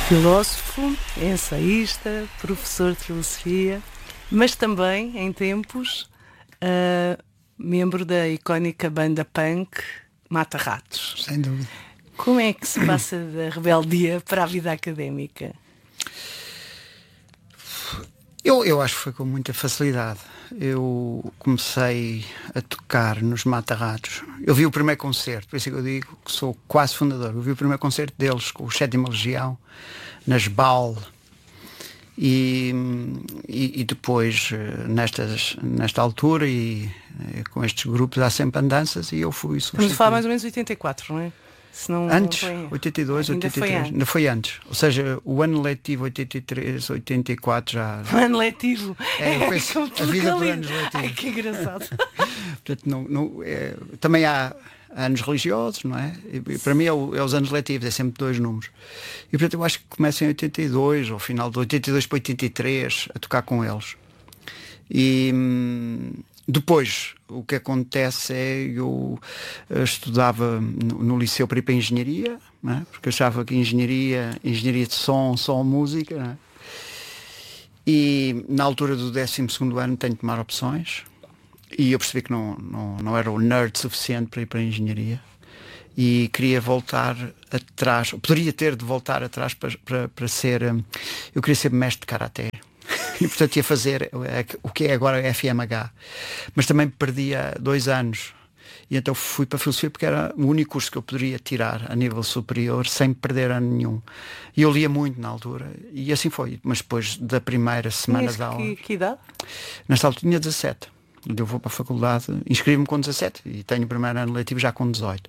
Filósofo, ensaísta, professor de filosofia, mas também, em tempos, membro da icónica banda punk Mata Ratos. Sem dúvida. Como é que se passa da rebeldia para a vida académica? Eu acho que foi com muita facilidade. Eu comecei a tocar nos Mata Ratos. Eu vi o primeiro concerto, por isso é que eu digo que sou quase fundador. Eu vi o primeiro concerto deles com o 7ª Legião, nas BAL. E depois, nesta altura, com estes grupos, há sempre andanças e eu fui Estamos a falar mais ou menos de 84, não é? Antes, 82, ainda 83, ainda foi antes. Ou seja, o ano letivo 83, 84 já. O ano letivo. Eu penso, a vida por anos letivos. Ai, que engraçado. Portanto, também há anos religiosos, não é? E para mim é os anos letivos, é sempre 2 números. E portanto eu acho que começo em 82, ao final de 82 para 83, a tocar com eles. E depois, o que acontece é eu estudava no liceu para ir para a engenharia, não é? Porque eu achava que engenharia de som, música, não é? E na altura do 12º ano tenho que tomar opções e eu percebi que não era o nerd suficiente para ir para a engenharia e queria voltar atrás, poderia ter de voltar atrás para ser, eu queria ser mestre de karaté. E portanto ia fazer o que é agora FMH, mas também perdia 2 anos e então fui para a filosofia porque era o único curso que eu poderia tirar a nível superior sem perder ano nenhum. E eu lia muito na altura e assim foi. Mas depois da primeira semana de aula, que idade? nesta altura tinha 17. Eu vou para a faculdade, inscrevi-me com 17 e tenho o primeiro ano letivo já com 18.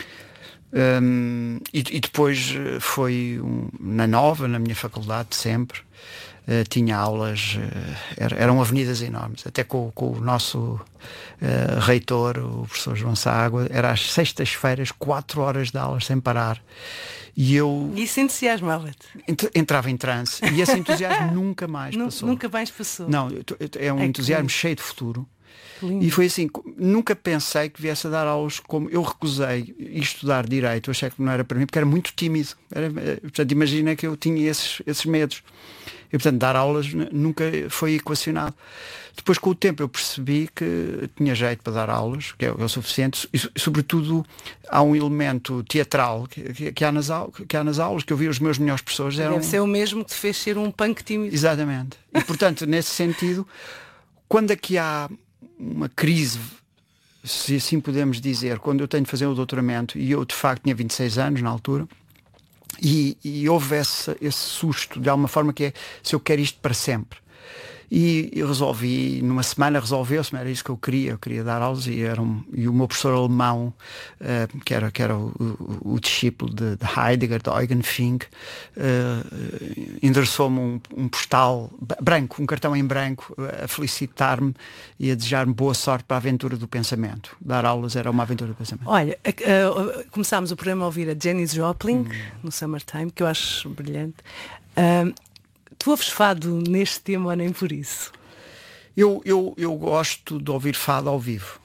E depois foi na minha faculdade sempre. Tinha aulas, eram avenidas enormes, até com o nosso reitor, o professor João Ságua, era às sextas-feiras, 4 horas de aulas sem parar. E eu... Isso entusiasmava-te? Entrava em transe e esse entusiasmo nunca mais passou. Nunca mais passou? Não, é um entusiasmo cheio de futuro. Lindo. E foi assim, nunca pensei que viesse a dar aulas como eu recusei estudar Direito, eu achei que não era para mim, porque era muito tímido. Portanto, imagina que eu tinha esses medos. E portanto dar aulas nunca foi equacionado. Depois com o tempo eu percebi que tinha jeito para dar aulas, que é o suficiente, e sobretudo há um elemento teatral que há nas aulas, que eu vi os meus melhores professores. Deve ser o mesmo que te fez ser um punk tímido. Exatamente. E portanto, nesse sentido, quando aqui há uma crise, se assim podemos dizer, quando eu tenho de fazer o doutoramento, e eu de facto tinha 26 anos na altura, e houve esse susto de alguma forma, que é se eu quero isto para sempre. E eu resolvi, numa semana resolveu-se, era isso que eu queria dar aulas, e o meu professor alemão, que era o discípulo de Heidegger, de Eugen Fink, endereçou-me um postal branco, um cartão em branco, a felicitar-me e a desejar-me boa sorte para a aventura do pensamento. Dar aulas era uma aventura do pensamento. Olha, começámos o programa a ouvir a Janis Joplin, no Summertime, que eu acho brilhante. Tu ouves fado neste tema ou nem por isso? Eu gosto de ouvir fado ao vivo.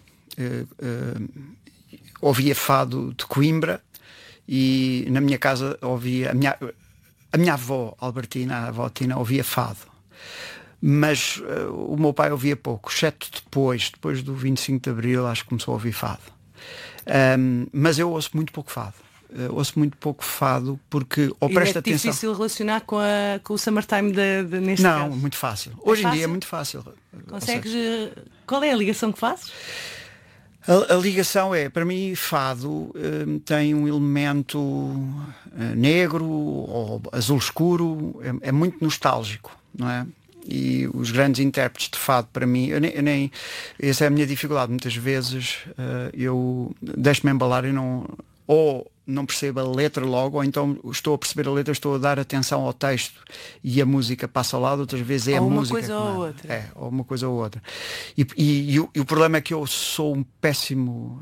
Ouvia fado de Coimbra e na minha casa ouvia a minha avó Albertina, a avó Tina, ouvia fado. Mas o meu pai ouvia pouco, exceto depois do 25 de Abril, acho que começou a ouvir fado. Mas eu ouço muito pouco fado. Ouço muito pouco fado porque ou presta atenção. É difícil relacionar com o Summertime neste caso? Não, muito fácil. Hoje em dia é muito fácil. Consegues... Qual é a ligação que fazes? A ligação é, para mim, fado tem um elemento negro ou azul escuro, é muito nostálgico, não é? E os grandes intérpretes de fado, para mim, essa é a minha dificuldade. Muitas vezes eu deixo-me embalar e não percebo a letra logo, ou então estou a perceber a letra, estou a dar atenção ao texto e a música passa ao lado, outras vezes é a música. Uma coisa ou outra. Ou uma coisa ou outra. E o problema é que eu sou um péssimo...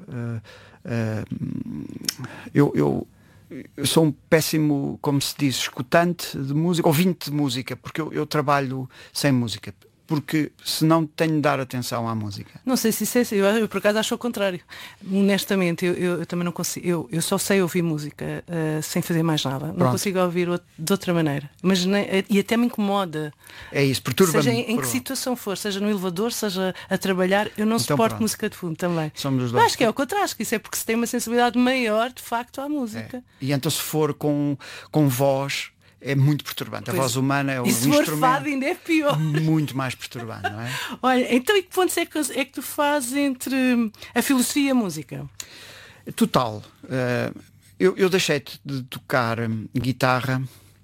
eu sou um péssimo, como se diz, escutante de música, ouvinte de música, porque eu trabalho sem música. porque senão tenho de dar atenção à música. Não sei se isso é assim. Eu por acaso acho o contrário. Honestamente, eu também não consigo. Eu só sei ouvir música sem fazer mais nada. Não Pronto. consigo ouvir de outra maneira. Mas e até me incomoda. É isso, perturba-me. Seja em que situação for, seja no elevador, seja a trabalhar, eu não suporto pronto. música de fundo também. Somos os dois. Acho que é o contrário, acho que isso é porque se tem uma sensibilidade maior, de facto, à música. É. E então se for com voz, é muito perturbante. A voz humana é um e se for instrumento fado ainda é pior. muito mais perturbante, não é? Olha, então e que pontos é que tu fazes entre a filosofia e a música? Total. Eu deixei de tocar guitarra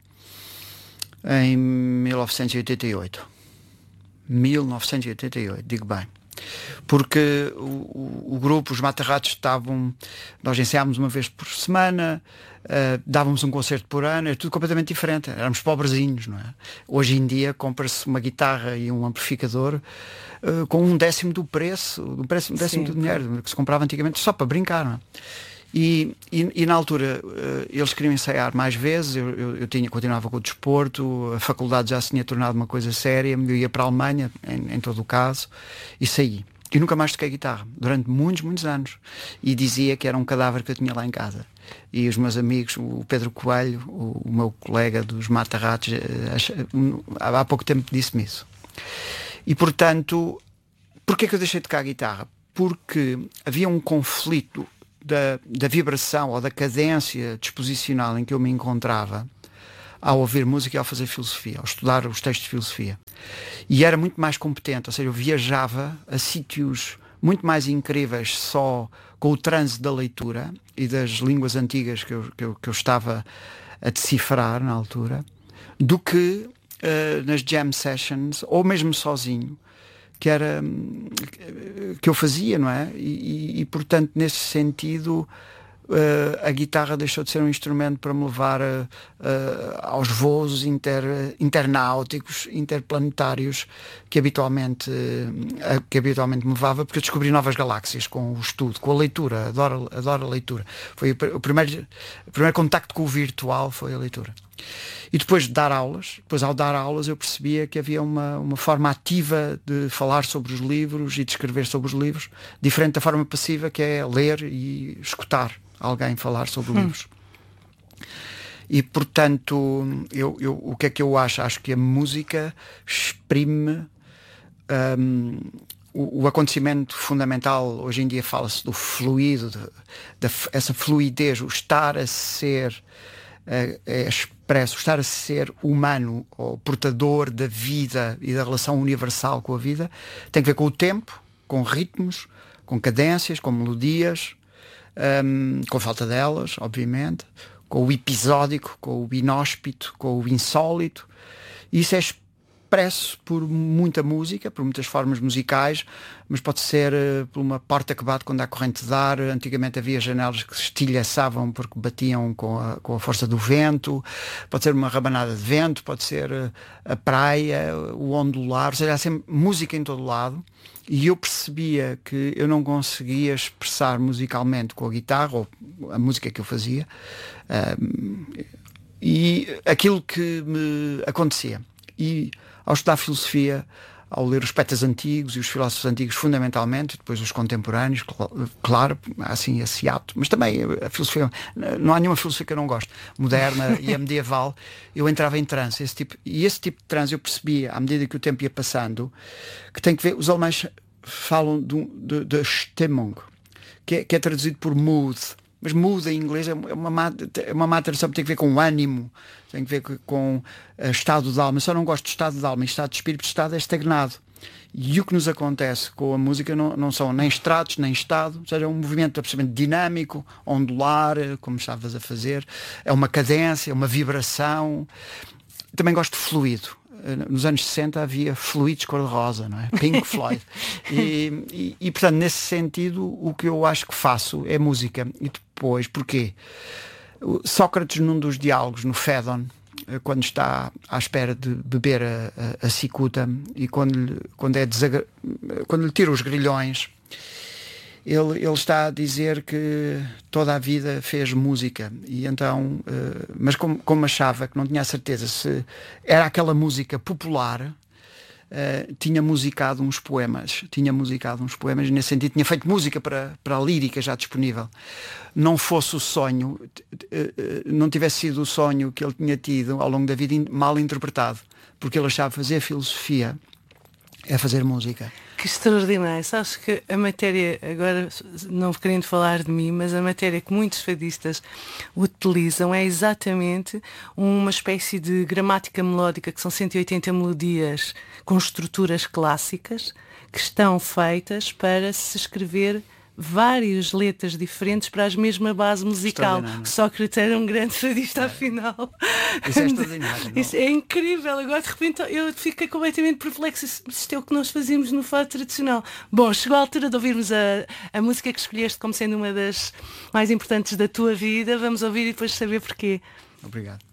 em 1988. 1988, digo bem. Porque o grupo, os Mata-Ratos, nós ensaiámos uma vez por semana, dávamos um concerto por ano, era tudo completamente diferente, éramos pobrezinhos, não é? Hoje em dia compra-se uma guitarra e um amplificador com um décimo do preço, um décimo do dinheiro que se comprava antigamente só para brincar, não é? E na altura eles queriam ensaiar mais vezes, eu continuava com o desporto, a faculdade já se tinha tornado uma coisa séria, eu ia para a Alemanha, em todo o caso, e saí. E nunca mais toquei guitarra, durante muitos, muitos anos. E dizia que era um cadáver que eu tinha lá em casa. E os meus amigos, o Pedro Coelho, o meu colega dos Mata-Ratos, há pouco tempo disse-me isso. E portanto, porquê que eu deixei de tocar a guitarra? Porque havia um conflito da vibração ou da cadência disposicional em que eu me encontrava ao ouvir música e ao fazer filosofia, ao estudar os textos de filosofia. E era muito mais competente, ou seja, eu viajava a sítios muito mais incríveis só com o transe da leitura e das línguas antigas que eu estava a decifrar na altura, do que nas jam sessions, ou mesmo sozinho, que eu fazia, não é? E portanto, nesse sentido, a guitarra deixou de ser um instrumento para me levar aos voos internáuticos, interplanetários que habitualmente me levava, porque eu descobri novas galáxias com o estudo, com a leitura. Adoro a leitura. Foi o primeiro contacto com o virtual, foi a leitura. E depois de dar aulas, ao dar aulas eu percebia que havia uma forma ativa de falar sobre os livros e de escrever sobre os livros, diferente da forma passiva, que é ler e escutar alguém falar sobre livros. E portanto, o que é que eu acho? Acho que a música exprime o acontecimento fundamental. Hoje em dia fala-se do fluido, essa fluidez, o estar a ser expresso, o estar a ser humano ou portador da vida e da relação universal com a vida, tem que ver com o tempo, com ritmos, com cadências, com melodias, com a falta delas, obviamente, com o episódico, com o inóspito, com o insólito. Isso é expresso por muita música, por muitas formas musicais, mas pode ser por uma porta que bate quando há corrente de ar. Antigamente havia janelas que se estilhaçavam porque batiam com a força do vento, pode ser uma rabanada de vento, pode ser a praia, o ondular, ou seja, há sempre música em todo lado. E eu percebia que eu não conseguia expressar musicalmente com a guitarra, ou a música que eu fazia, e aquilo que me acontecia. E ao estudar filosofia, ao ler os poetas antigos e os filósofos antigos fundamentalmente, depois os contemporâneos, claro, assim esse ato, mas também a filosofia, não há nenhuma filosofia que eu não gosto, moderna e a medieval, eu entrava em transe, esse tipo de transe eu percebia, à medida que o tempo ia passando, que tem que ver, os alemães falam de Stimmung, que é traduzido por mood. Mas mood em inglês é uma má tradução, tem que ver com ânimo, tem que ver com estado de alma. Eu só não gosto de estado de alma e estado de espírito, porque estado é estagnado. E o que nos acontece com a música não são nem estratos, nem estado, ou seja, é um movimento absolutamente dinâmico, ondular, como estavas a fazer, é uma cadência, uma vibração. Também gosto de fluido. Nos anos 60 havia fluidos cor-de-rosa, não é? Pink Floyd. E portanto, nesse sentido, o que eu acho que faço é música. E depois, porquê? Sócrates, num dos diálogos, no Fédon, quando está à espera de beber a cicuta e quando lhe tira os grilhões, ele está a dizer que toda a vida fez música e então, mas como achava que não tinha a certeza se era aquela música popular, tinha musicado uns poemas. E nesse sentido tinha feito música para a lírica já disponível. Não fosse o sonho, não tivesse sido o sonho que ele tinha tido ao longo da vida mal interpretado, porque ele achava fazer filosofia é fazer música. Que extraordinário. Sabes que a matéria, agora não querendo falar de mim, mas a matéria que muitos fadistas utilizam é exatamente uma espécie de gramática melódica, que são 180 melodias com estruturas clássicas, que estão feitas para se escrever várias letras diferentes para a mesma base musical. Sócrates era um grande fadista, afinal. Isso é extraordinário. Isso é incrível. Agora de repente eu fiquei completamente perplexo. Isto é o que nós fazíamos no fado tradicional. Bom, chegou a altura de ouvirmos a música que escolheste como sendo uma das mais importantes da tua vida. Vamos ouvir e depois saber porquê. Obrigado.